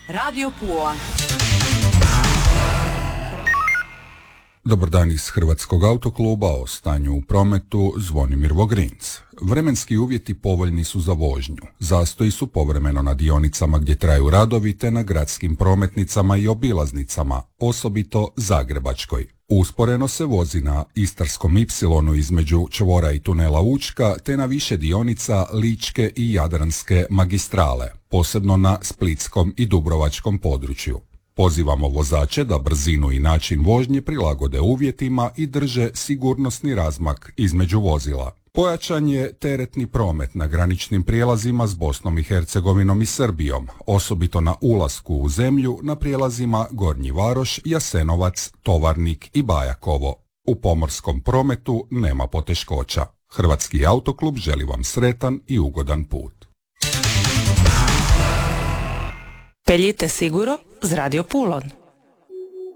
Radio Pula. Dobar dan iz Hrvatskog autokluba, o stanju u prometu Zvonimir Vogrinc. Vremenski uvjeti povoljni su za vožnju. Zastoji su povremeno na dionicama gdje traju radovi te na gradskim prometnicama i obilaznicama, osobito Zagrebačkoj. Usporeno se vozi na Istarskom ipsilonu između čvora i tunela Učka te na više dionica Ličke i Jadranske magistrale, posebno na splitskom i dubrovačkom području. Pozivamo vozače da brzinu i način vožnje prilagode uvjetima i drže sigurnosni razmak između vozila. Pojačan je teretni promet na graničnim prijelazima s Bosnom i Hercegovinom i Srbijom, osobito na ulasku u zemlju na prijelazima Gornji Varoš, Jasenovac, Tovarnik i Bajakovo. U pomorskom prometu nema poteškoća. Hrvatski autoklub želi vam sretan i ugodan put. Peljite siguro z Radio Pulon.